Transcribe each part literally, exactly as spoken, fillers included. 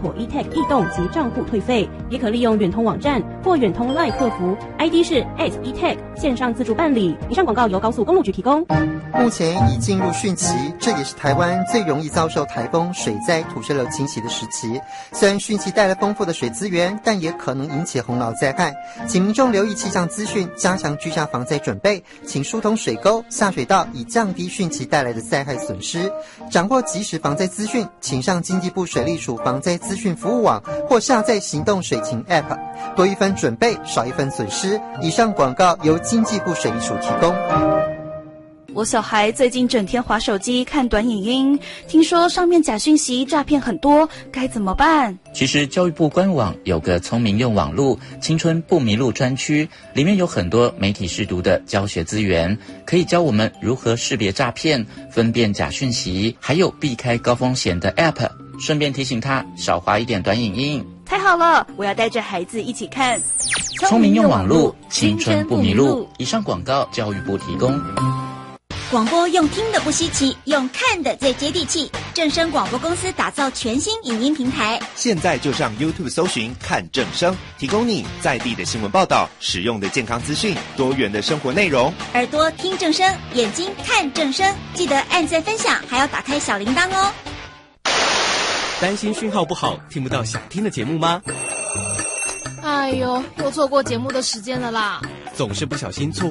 妥 eTag 异动及账户退费，也可利用远通网站或远通 LINE 客服 ，I D 是 at eTag 线上自助办理。以上广告由高速公路局提供。 目前已进入汛期，这也是台湾最容易遭受台风、水灾、土石流侵袭的时期。虽然汛期带来丰富的水资源，但也可能引起洪涝灾害，请民众留意气象资讯，加强居家防灾准备，请疏通水沟、下水道，以降低汛期带来的灾害损失。掌握即时防灾资讯，请上经济部水利署防灾资讯服务网或下载行动水情 App， 多一分准备，少一分损失。以上广告由经济部水利署提供。 我小孩最近整天滑手机看短影音，听说上面假讯息诈骗很多，该怎么办？ 其实教育部官网有个聪明用网路青春不迷路专区，里面有很多媒体识读的教学资源，可以教我们如何识别诈骗、分辨假讯息，还有避开高风险的 App， 顺便提醒他少滑一点短影音。 太好了，我要带着孩子一起看聪明用网路青春不迷路。以上广告教育部提供。 广播用听的不稀奇，用看的最接地气。正声广播公司打造全新影音平台， 现在就上 YouTube 搜寻看正声，提供你在地的新闻报道、实用的健康资讯、多元的生活内容。 耳朵听正声，眼睛看正声，记得按赞分享，还要打开小铃铛哦。 担心讯号不好，听不到想听的节目吗？ 哎呦，又错过节目的时间了啦！ 总是不小心错。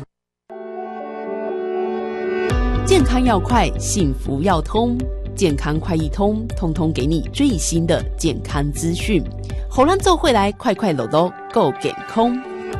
健康要快，幸福要通，健康快一通，通通给你最新的健康资讯。好咱做回来，快快乐乐够健康。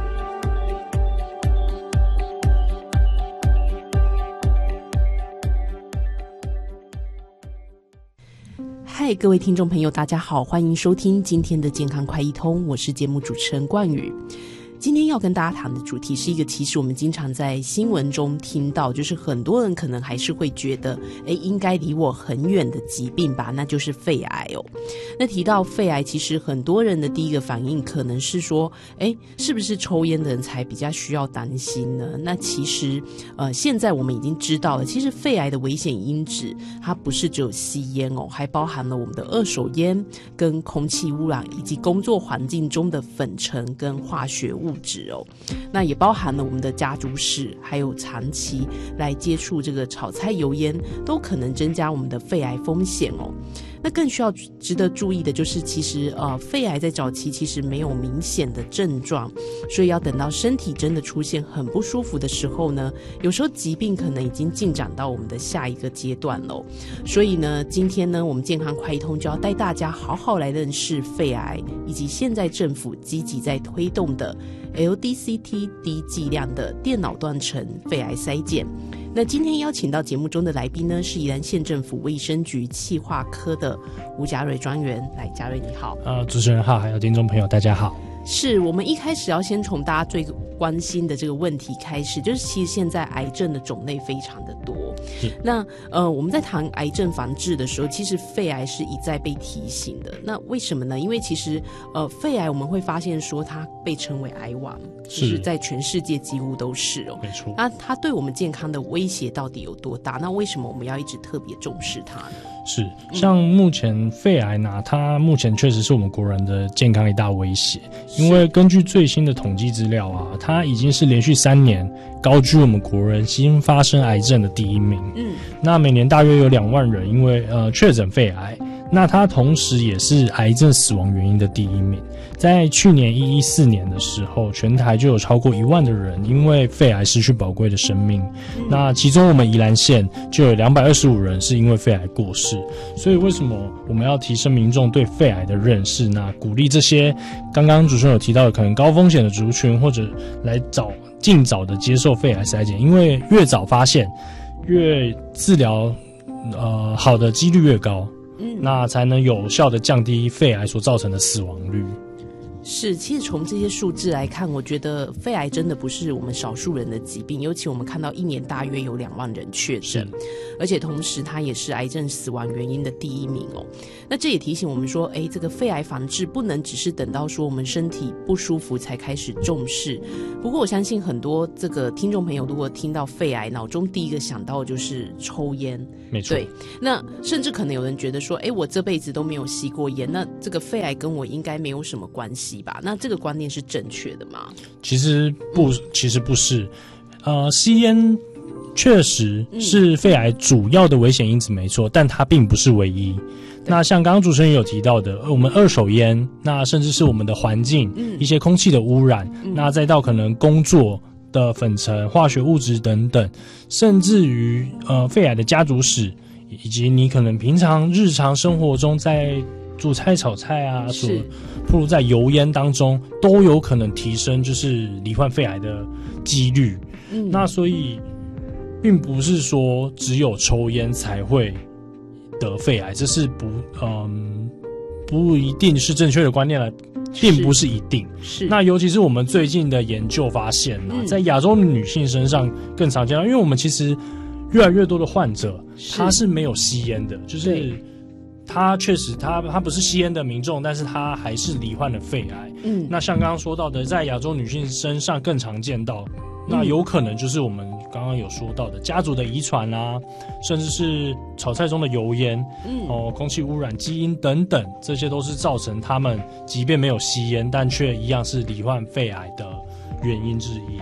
嗨，各位听众朋友，大家好，欢迎收听今天的健康快一通，我是节目主持人冠宇。今天要跟大家谈的主题是一个其实我们经常在新闻中听到，就是很多人可能还是会觉得诶应该离我很远的疾病吧，那就是肺癌哦。那提到肺癌，其实很多人的第一个反应可能是说诶是不是抽烟的人才比较需要担心呢？那其实呃现在我们已经知道了，其实肺癌的危险因子它不是只有吸烟哦，还包含了我们的二手烟跟空气污染以及工作环境中的粉尘跟化学物质哦，那也包含了我们的家族史，还有长期来接触这个炒菜油烟，都可能增加我们的肺癌风险哦。那更需要值得注意的就是，其实呃，肺癌在早期其实没有明显的症状，所以要等到身体真的出现很不舒服的时候呢，有时候疾病可能已经进展到我们的下一个阶段了。所以呢，今天呢，我们健康快一通就要带大家好好来认识肺癌，以及现在政府积极在推动的 L D C T 低剂量的电脑断层肺癌筛检。那今天邀请到节目中的来宾呢，是宜兰县政府卫生局企划科的吴家瑞专员。来，家瑞你好。 呃，主持人好，还有听众朋友大家好。 是我们一开始要先从大家最关心的这个问题开始，就是其实现在癌症的种类非常的多。那呃，我们在谈癌症防治的时候，其实肺癌是一再被提醒的。那为什么呢？因为其实呃，肺癌我们会发现说它被称为癌王，就是在全世界几乎都是哦。 没错。 那它对我们健康的威胁到底有多大？那为什么我们要一直特别重视它呢？ 是，像目前肺癌呢，它目前确实是我们国人的健康一大威胁，因为根据最新的统计资料啊，它已经是连续三年高居我们国人新发生癌症的第一名。嗯，那每年大约有两万人因为呃确诊肺癌，那它同时也是癌症死亡原因的第一名。在去年一一四年的时候，全台就有超过一万的人因为肺癌失去宝贵的生命。嗯、那其中我们宜兰县就有两百二十五人是因为肺癌过世。所以为什么我们要提升民众对肺癌的认识？那鼓励这些刚刚主持人有提到的可能高风险的族群，或者来早尽早的接受肺癌筛检，因为越早发现，越治疗呃好的几率越高。嗯，那才能有效的降低肺癌所造成的死亡率。 是，其实从这些数字来看，我觉得肺癌真的不是我们少数人的疾病，尤其我们看到一年大约有两万人确诊，而且同时它也是癌症死亡原因的第一名哦。那这也提醒我们说，哎，这个肺癌防治不能只是等到说我们身体不舒服才开始重视。不过我相信很多这个听众朋友如果听到肺癌，脑中第一个想到的就是抽烟， 没错。 对，那甚至可能有人觉得说，哎，我这辈子都没有吸过烟，那这个肺癌跟我应该没有什么关系吧？那这个观念是正确的吗？ 其实不，其实不是。呃，吸烟确实是肺癌主要的危险因子，没错，但它并不是唯一。那像刚刚主持人有提到的，我们二手烟，那甚至是我们的环境、嗯、一些空气的污染、嗯，那再到可能工作的粉尘、化学物质等等，甚至于呃肺癌的家族史，以及你可能平常日常生活中在煮菜炒菜啊，所暴露在油烟当中，都有可能提升就是罹患肺癌的几率。嗯，那所以并不是说只有抽烟才会得肺癌，这是不嗯不一定是正确的观念了，并不是一定。是那尤其是我们最近的研究发现啊，嗯、在亚洲的女性身上更常见到，因为我们其实越来越多的患者他是没有吸烟的，就是他确实他他不是吸烟的民众，但是他还是罹患了肺癌。嗯，那像刚刚说到的，在亚洲女性身上更常见到。那有可能就是我们刚刚有说到的家族的遗传啊，甚至是炒菜中的油烟、嗯、哦，空气污染、基因等等，这些都是造成他们即便没有吸烟，但却一样是罹患肺癌的原因之一。